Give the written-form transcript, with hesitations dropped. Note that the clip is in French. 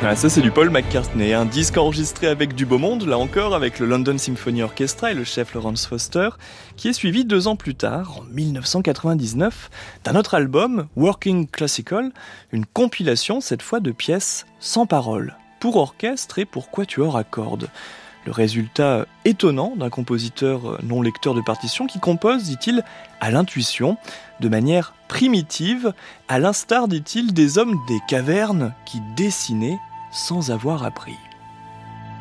Ah, ça c'est du Paul McCartney, un disque enregistré avec du beau monde, là encore avec le London Symphony Orchestra et le chef Lawrence Foster, qui est suivi 2 ans plus tard, en 1999, d'un autre album, Working Classical, une compilation cette fois de pièces sans paroles, pour orchestre et pour quatuor à cordes. Le résultat étonnant d'un compositeur non lecteur de partition qui compose, dit-il, à l'intuition, de manière primitive, à l'instar, dit-il, des hommes des cavernes qui dessinaient sans avoir appris.